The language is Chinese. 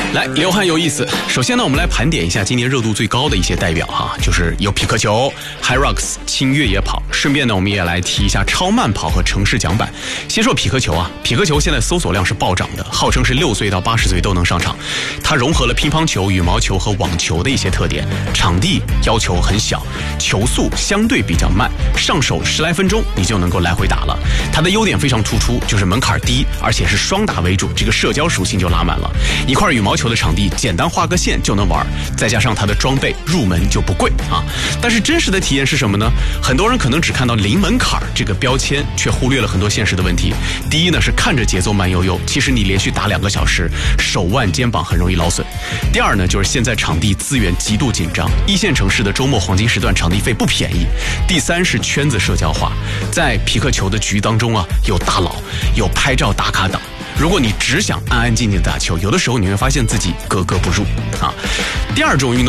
来，流汗有意思。首先呢，我们来盘点一下今年热度最高的一些代表哈，就是有匹克球、HYROX 轻越野跑。顺便呢，我们也来提一下超慢跑和城市桨板。先说匹克球啊，匹克球现在搜索量是暴涨的，号称是6岁到80岁都能上场。它融合了乒乓球、羽毛球和网球的一些特点，场地要求很小，球速相对比较慢，上手10来分钟你就能够来回打了。它的优点非常突出，就是门槛低，而且是双打为主，这个社交属性就拉满了。一块羽毛球的场地简单画个线就能玩，再加上它的装备入门就不贵啊。但是真实的体验是什么呢？很多人可能只看到零门槛这个标签，却忽略了很多现实的问题。第一呢，是看着节奏慢悠悠，其实你连续打2个小时，手腕肩膀很容易劳损。第二呢，就是现在场地资源极度紧张，一线城市的周末黄金时段场地费不便宜。第三是圈子社交化，在匹克球的局当中啊，有大佬，有拍照打卡党。如果你只想安安静静打球，有的时候你会发现自己格格不入啊。第二种运动